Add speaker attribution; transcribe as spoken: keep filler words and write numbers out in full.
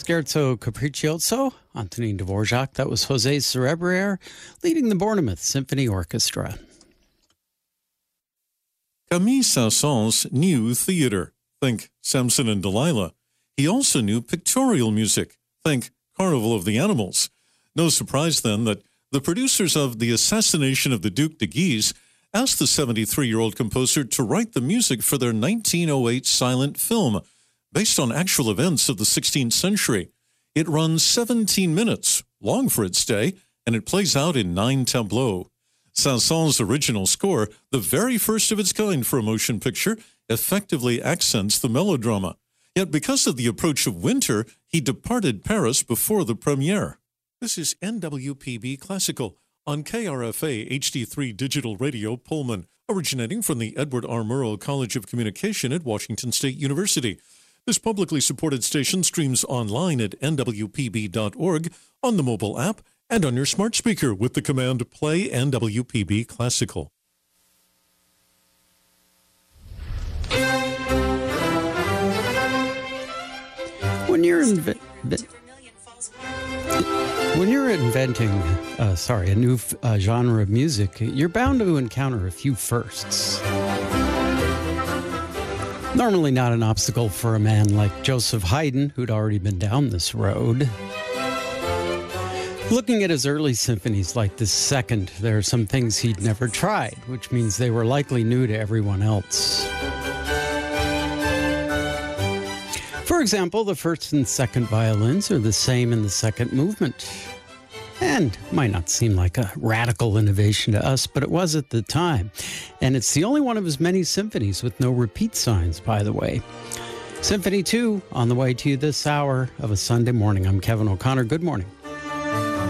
Speaker 1: Scherzo Capriccioso, Antonin Dvorak. That was Jose Cerebriere leading the Bournemouth Symphony Orchestra.
Speaker 2: Camille Saint-Saëns knew theater. Think Samson and Delilah. He also knew pictorial music. Think Carnival of the Animals. No surprise, then, that the producers of The Assassination of the Duc de Guise asked the seventy-three-year-old composer to write the music for their nineteen oh eight silent film, based on actual events of the sixteenth century. It runs seventeen minutes, long for its day, and it plays out in nine tableaux. Saint-Saëns' original score, the very first of its kind for a motion picture, effectively accents the melodrama. Yet because of the approach of winter, he departed Paris before the premiere. This is N W P B Classical on K R F A H D three Digital Radio Pullman, originating from the Edward R. Murrow College of Communication at Washington State University. This publicly supported station streams online at N W P B dot org, on the mobile app, and on your smart speaker with the command Play N W P B Classical.
Speaker 1: When you're inve- when you're inventing, uh, sorry, a new uh, genre of music, you're bound to encounter a few firsts. Normally not an obstacle for a man like Joseph Haydn, who'd already been down this road. Looking at his early symphonies like the second, there are some things he'd never tried, which means they were likely new to everyone else. For example, the first and second violins are the same in the second movement. And might not seem like a radical innovation to us, but it was at the time. And it's the only one of his many symphonies with no repeat signs, by the way. Symphony two on the way to you this hour of a Sunday morning. I'm Kevin O'Connor. Good morning.